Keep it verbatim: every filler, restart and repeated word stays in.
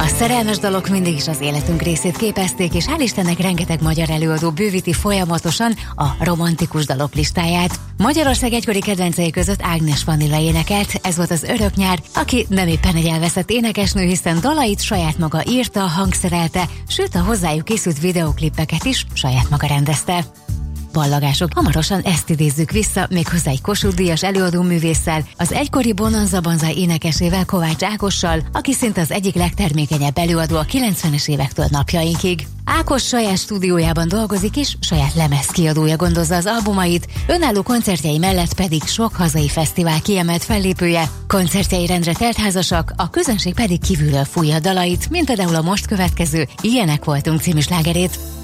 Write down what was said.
A szerelmes dalok mindig is az életünk részét képezték, és hál' Istennek rengeteg magyar előadó bővíti folyamatosan a romantikus dalok listáját. Magyarország egykori kedvencei között Ágnes Vanilla énekelt, ez volt az Örök nyár, aki nem éppen egy elveszett énekesnő, hiszen dalait saját maga írta, hangszerelte, sőt a hozzájuk készült videóklippeket is saját maga rendezte. Ballagások. Hamarosan ezt idézzük vissza, méghozzá egy Kossuth Díjas előadóművésszel, az egykori Bonanza Banzai énekesével, Kovács Ákossal, aki szinte az egyik legtermékenyebb előadó a kilencvenes évektől napjainkig. Ákos saját stúdiójában dolgozik, és saját lemezkiadója gondozza az albumait, önálló koncertjei mellett pedig sok hazai fesztivál kiemelt fellépője, koncertjei rendre teltházasak, a közönség pedig kívülről fújja a dalait, mint például a most következő Ilyenek voltunk című slágerét.